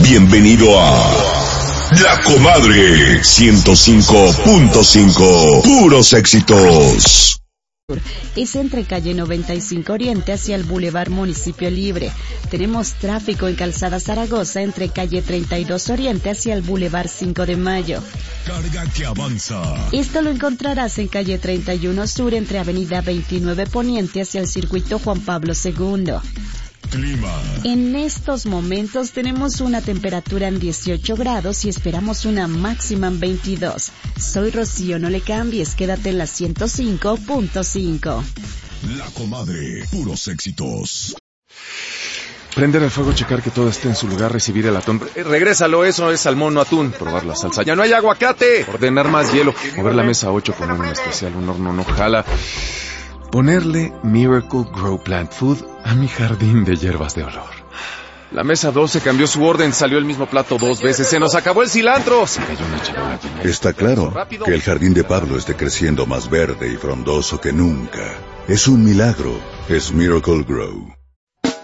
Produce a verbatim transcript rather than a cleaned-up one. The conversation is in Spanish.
Bienvenido a La Comadre ciento cinco punto cinco. Puros éxitos. Es entre calle noventa y cinco Oriente hacia el Boulevard Municipio Libre. Tenemos tráfico en Calzada Zaragoza entre calle treinta y dos Oriente hacia el Boulevard cinco de Mayo. Carga que avanza. Esto lo encontrarás en calle treinta y uno Sur entre avenida veintinueve Poniente hacia el circuito Juan Pablo segundo. Clima. En estos momentos tenemos una temperatura en dieciocho grados y esperamos una máxima en veintidós. Soy Rocío, no le cambies, quédate en la ciento cinco punto cinco. La Comadre, puros éxitos. Prender el fuego, checar que todo esté en su lugar, recibir el atún. Eh, regrésalo, eso es salmón, no atún. Probar la salsa. ¡Ya no hay aguacate! Ordenar más hielo. Mover la mesa ocho, poner un especial, un horno no jala. Ponerle Miracle Grow Plant Food a mi jardín de hierbas de olor. La mesa doce cambió su orden, salió el mismo plato dos veces. ¡Se nos acabó el cilantro! Se cayó una charola llena de- Está claro que el jardín de Pablo esté creciendo más verde y frondoso que nunca. Es un milagro. Es Miracle Grow.